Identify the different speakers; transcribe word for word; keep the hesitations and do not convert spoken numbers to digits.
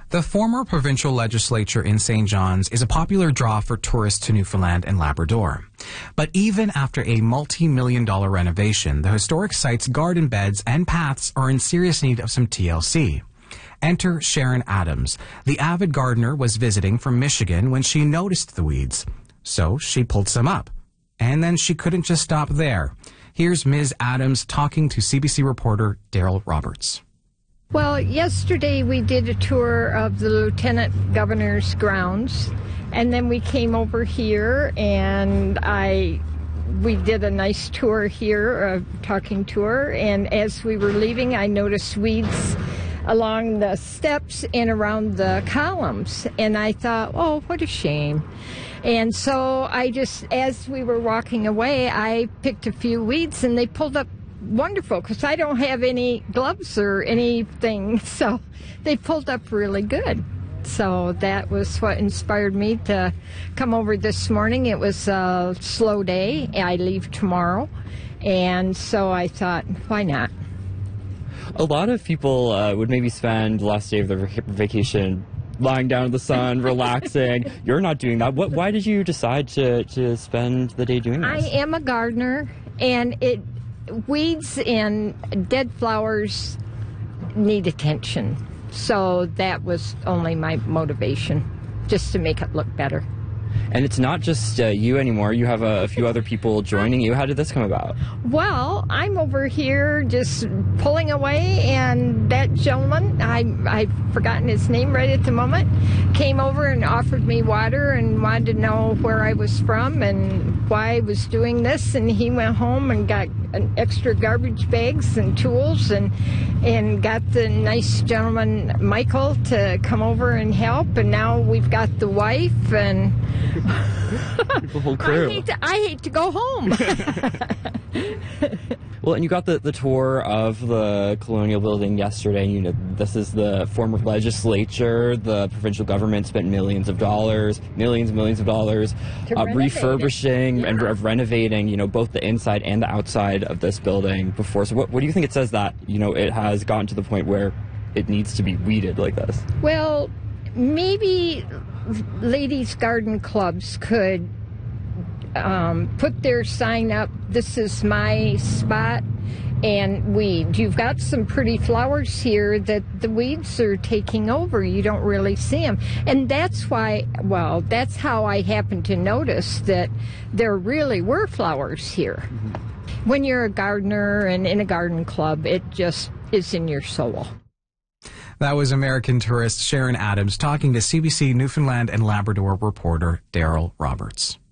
Speaker 1: The former provincial legislature in Saint John's is a popular draw for tourists to Newfoundland and Labrador. But even after a multi-million dollar renovation, the historic site's garden beds and paths are in serious need of some T L C. Enter Sharon Adams. The avid gardener was visiting from Michigan when she noticed the weeds. So she pulled some up. And then she couldn't just stop there. Here's Miz Adams talking to C B C reporter Daryl Roberts.
Speaker 2: Well, yesterday we did a tour of the Lieutenant Governor's grounds, and then we came over here and I we did a nice tour here, a talking tour, and as we were leaving I noticed weeds along the steps and around the columns, and I thought, oh, what a shame. And so I just, as we were walking away, I picked a few weeds and they pulled up wonderful, because I don't have any gloves or anything, so they pulled up really good. So that was what inspired me to come over this morning. It was a slow day. I leave tomorrow, and so I thought, why not?
Speaker 3: A lot of people uh, would maybe spend the last day of their vac- vacation lying down in the sun, relaxing. You're not doing that. What? Why did you decide to, to spend the day doing this?
Speaker 2: I am a gardener, and it weeds and dead flowers need attention. So that was only my motivation, just to make it look better.
Speaker 3: And it's not just uh, you anymore. You have a, a few other people joining you. How did this come about?
Speaker 2: Well, I'm over here just pulling away, and that gentleman, I, I've forgotten his name right at the moment, came over and offered me water and wanted to know where I was from and why I was doing this. And he went home and got an extra garbage bags and tools, and and got the nice gentleman, Michael, to come over and help. And now we've got the wife and
Speaker 3: the whole crew.
Speaker 2: I hate to, I hate to go home.
Speaker 3: Well, and you got the, the tour of the Colonial Building yesterday. You know, this is the former legislature. The provincial government spent millions of dollars, millions and millions of dollars, uh, refurbishing yeah. and re- renovating, you know, both the inside and the outside of this building before. So what, what do you think it says that, you know, it has gotten to the point where it needs to be weeded like this?
Speaker 2: Well, maybe ladies' garden clubs could um, put their sign up, this is my spot, and weed. You've got some pretty flowers here that the weeds are taking over. You don't really see them. And that's why, well, that's how I happened to notice that there really were flowers here. Mm-hmm. When you're a gardener and in a garden club, it just is in your soul.
Speaker 1: That was American tourist Sharon Adams talking to C B C Newfoundland and Labrador reporter Daryl Roberts.